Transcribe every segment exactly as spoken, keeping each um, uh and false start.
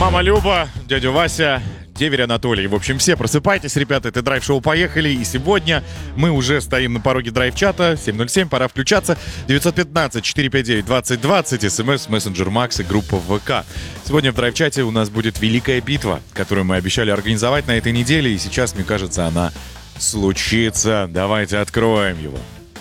Мама Люба, дядя Вася, деверь Анатолий. В общем, все просыпайтесь, ребята, это драйв-шоу «Поехали». И сегодня мы уже стоим на пороге драйв-чата. семь ноль семь, пора включаться. девятьсот пятнадцать четыреста пятьдесят девять двадцать двадцать, смс, мессенджер Макс и группа ВК. Сегодня в драйв-чате у нас будет великая битва, которую мы обещали организовать на этой неделе. И сейчас, мне кажется, она случится. Давайте откроем его.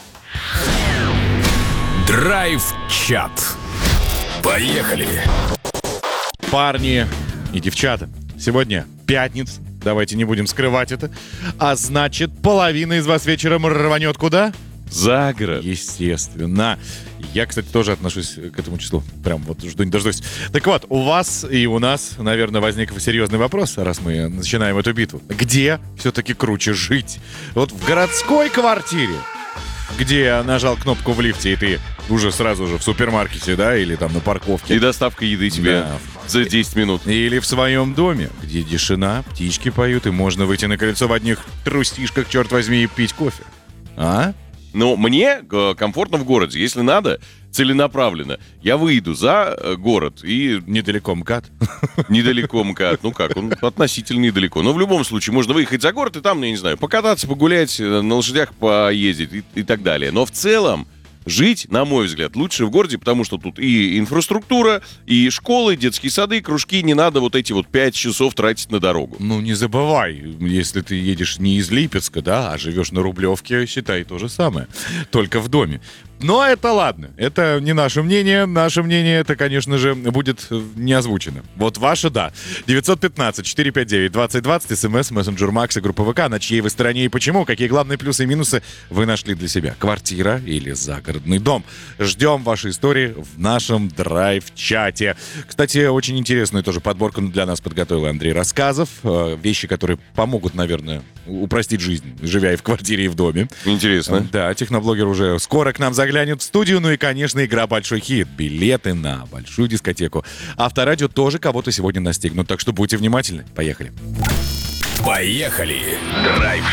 Драйв-чат. Поехали! Парни и девчата, сегодня пятница, давайте не будем скрывать это, а значит, половина из вас вечером рванет куда? За город. Естественно. Я, кстати, тоже отношусь к этому числу. Прям вот жду не дождусь. Так вот, у вас и у нас, наверное, возник серьезный вопрос, раз мы начинаем эту битву. Где все-таки круче жить? Вот в городской квартире, где я нажал кнопку в лифте, и ты уже сразу же в супермаркете, да, или там на парковке. И доставка еды тебе Да. за десять минут. Или в своем доме, где тишина, птички поют, и можно выйти на крыльцо в одних трусишках, черт возьми, и пить кофе. А? Но мне э, комфортно в городе. Если надо, целенаправленно, я выйду за э, город и Недалеко МКАД. недалеко МКАД. Ну как, он относительно недалеко. Но в любом случае можно выехать за город и там, я не знаю, покататься, погулять, э, на лошадях поездить и, и так далее. Но в целом жить, на мой взгляд, лучше в городе, потому что тут и инфраструктура, и школы, детские сады, кружки. Не надо вот эти вот пять часов тратить на дорогу. Ну, не забывай, если ты едешь не из Липецка, да, а живешь на Рублевке, считай то же самое, только в доме. Но это ладно, это не наше мнение. Наше мнение, это, конечно же, будет не озвучено. Вот ваше, да. девятьсот пятнадцать четыреста пятьдесят девять двадцать двадцать, смс, мессенджер Макс и группа ВК. На чьей вы стороне и почему? Какие главные плюсы и минусы вы нашли для себя? Квартира или загородный дом? Ждем ваши истории в нашем драйв-чате. Кстати, очень интересную тоже подборку для нас подготовил Андрей Рассказов. Э, Вещи, которые помогут, наверное, упростить жизнь, живя и в квартире, и в доме. Интересно. Да, техноблогер уже скоро к нам заглянет в студию. Ну и, конечно, игра «Большой хит». Билеты на большую дискотеку. Авторадио тоже кого-то сегодня настигнут. Так что будьте внимательны. Поехали. Поехали! Драйв